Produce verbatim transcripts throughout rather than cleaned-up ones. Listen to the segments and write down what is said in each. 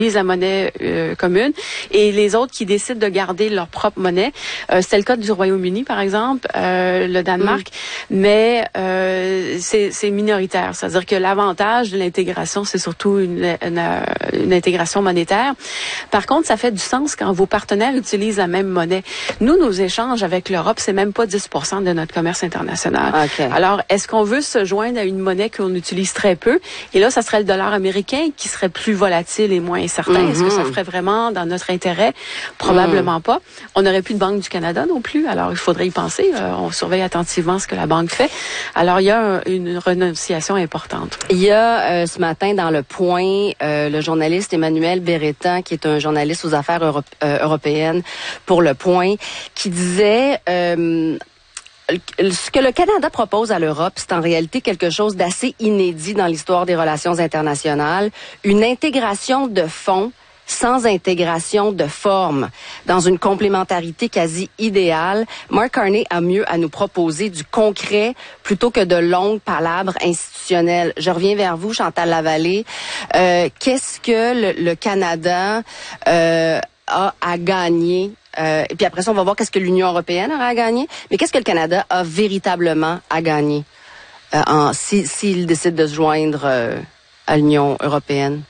la monnaie euh, commune et les autres qui décident de garder leur propre monnaie. Euh, c'est le cas du Royaume-Uni, par exemple, euh, le Danemark, mmh. mais euh, c'est, c'est minoritaire. C'est-à-dire que l'avantage de l'intégration, c'est surtout une, une, une intégration monétaire. Par contre, ça fait du sens quand vos partenaires utilisent la même monnaie. Nous, nos échanges avec l'Europe, c'est même pas dix pour cent de notre commerce international. Okay. Alors, est-ce qu'on veut se joindre à une monnaie qu'on utilise très peu? Et là, ça serait le dollar américain qui serait plus volatile et moins certain. Mm-hmm. Est-ce que ça ferait vraiment dans notre intérêt? Probablement mm. pas. On n'aurait plus de Banque du Canada non plus. Alors, il faudrait y penser. Euh, on surveille attentivement ce que la banque fait. Alors, il y a un, une renonciation importante. Il y a euh, ce matin dans Le Point, euh, le journaliste Emmanuel Berretan, qui est un journaliste aux affaires euro- euh, européennes pour Le Point, qui disait... Euh, ce que le Canada propose à l'Europe, c'est en réalité quelque chose d'assez inédit dans l'histoire des relations internationales, une intégration de fond sans intégration de forme, dans une complémentarité quasi idéale. Mark Carney a mieux à nous proposer du concret plutôt que de longues palabres institutionnelles. Je reviens vers vous, Chantal Lavallée. Euh, qu'est-ce que le, le Canada euh, a à gagner? Euh, et puis après ça, on va voir qu'est-ce que l'Union européenne aura à gagner. Mais qu'est-ce que le Canada a véritablement à gagner euh, en, si, s'il décide de se joindre euh, à l'Union européenne?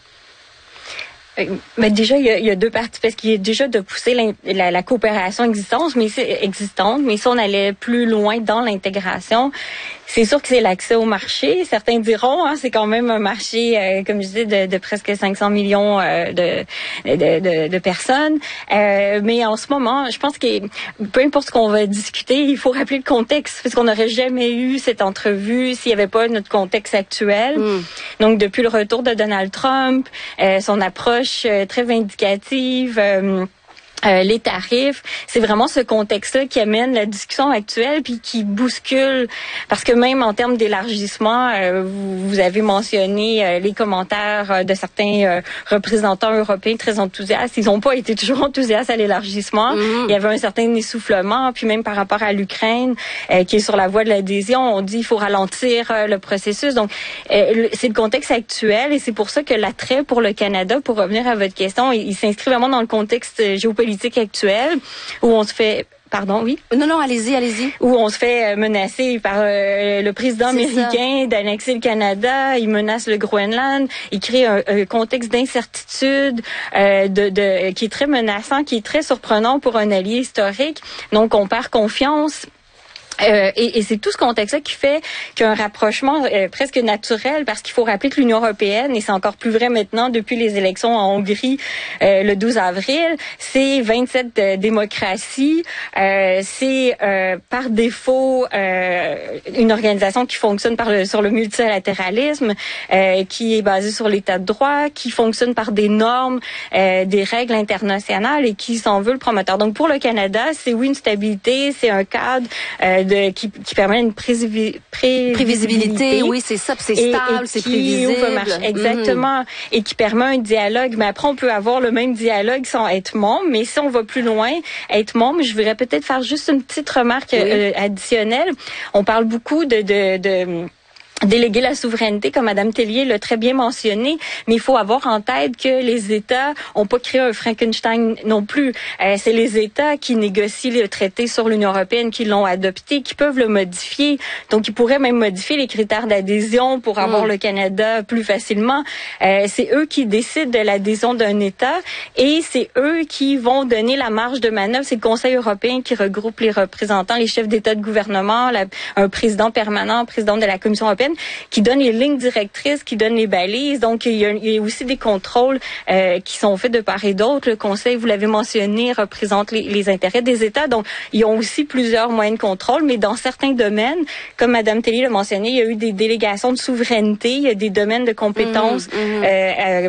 Mais déjà, il y, a, il y a deux parties, parce qu'il y a déjà de pousser la, la, la coopération existante, mais c'est existante, mais si on allait plus loin dans l'intégration, c'est sûr que c'est l'accès au marché. Certains diront, hein, c'est quand même un marché, euh, comme je disais, de, de presque cinq cents millions euh, de, de, de, de personnes. Euh, mais en ce moment, je pense que peu importe ce qu'on va discuter, il faut rappeler le contexte, parce qu'on n'aurait jamais eu cette entrevue s'il n'y avait pas notre contexte actuel. Mm. Donc, depuis le retour de Donald Trump, euh, son approche euh, très vindicative, euh, Euh, les tarifs, c'est vraiment ce contexte-là qui amène la discussion actuelle puis qui bouscule, parce que même en termes d'élargissement, euh, vous, vous avez mentionné euh, les commentaires euh, de certains euh, représentants européens très enthousiastes. Ils n'ont pas été toujours enthousiastes à l'élargissement. Mm-hmm. Il y avait un certain essoufflement, puis même par rapport à l'Ukraine, euh, qui est sur la voie de l'adhésion, on dit qu'il faut ralentir euh, le processus. Donc, euh, c'est le contexte actuel et c'est pour ça que l'attrait pour le Canada, pour revenir à votre question, il, il s'inscrit vraiment dans le contexte géopolitique actuelle où on se fait Pardon, oui? Non, non, allez-y, allez-y. Où on se fait menacer par euh, le président c'est américain ça. d'annexer le Canada, il menace le Groenland, il crée un, un contexte d'incertitude euh, de, de, qui est très menaçant, qui est très surprenant pour un allié historique. Donc, on perd confiance. Euh, et, et c'est tout ce contexte-là qui fait qu'un rapprochement euh, presque naturel, parce qu'il faut rappeler que l'Union européenne, et c'est encore plus vrai maintenant depuis les élections en Hongrie euh, le douze avril, c'est vingt-sept euh, démocraties, euh, c'est euh, par défaut euh, une organisation qui fonctionne par le, sur le multilatéralisme, euh, qui est basée sur l'état de droit, qui fonctionne par des normes, euh, des règles internationales et qui s'en veut le promoteur. Donc pour le Canada, c'est oui une stabilité, c'est un cadre euh, De, qui, qui permet une prévisibilité. Prévisibilité, oui, c'est ça, c'est stable, c'est prévisible. Exactement. Mm-hmm. Et qui permet un dialogue. Mais après, on peut avoir le même dialogue sans être membre. Mais si on va plus loin, être membre, je voudrais peut-être faire juste une petite remarque oui. euh, additionnelle. On parle beaucoup de... de, de déléguer la souveraineté, comme Mme Tellier l'a très bien mentionné, mais il faut avoir en tête que les États n'ont pas créé un Frankenstein non plus. Euh, c'est les États qui négocient le traité sur l'Union européenne, qui l'ont adopté, qui peuvent le modifier. Donc, ils pourraient même modifier les critères d'adhésion pour avoir mmh. le Canada plus facilement. Euh, c'est eux qui décident de l'adhésion d'un État et c'est eux qui vont donner la marge de manœuvre. C'est le Conseil européen qui regroupe les représentants, les chefs d'État de gouvernement, la, un président permanent, président de la Commission européenne, qui donne les lignes directrices, qui donne les balises. Donc, il y a, il y a aussi des contrôles euh, qui sont faits de part et d'autre. Le Conseil, vous l'avez mentionné, représente les, les intérêts des États. Donc, ils ont aussi plusieurs moyens de contrôle, mais dans certains domaines, comme Mme Tellier l'a mentionné, il y a eu des délégations de souveraineté, il y a des domaines de compétences mmh, mmh. Euh,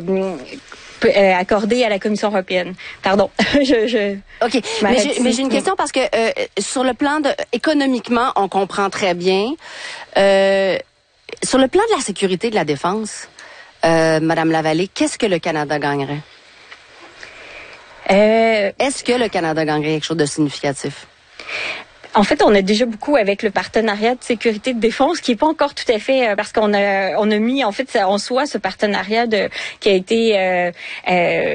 euh, accordés à la Commission européenne. Pardon. je, je, OK. Mais j'ai, mais j'ai une question parce que euh, sur le plan de... Économiquement, on comprend très bien... Euh, Sur le plan de la sécurité et de la défense, euh, Madame Lavallée, qu'est-ce que le Canada gagnerait? Euh, Est-ce que le Canada gagnerait quelque chose de significatif? En fait, on a déjà beaucoup avec le partenariat de sécurité et de défense, qui est pas encore tout à fait, euh, parce qu'on a on a mis en fait en soi ce partenariat de qui a été euh, euh,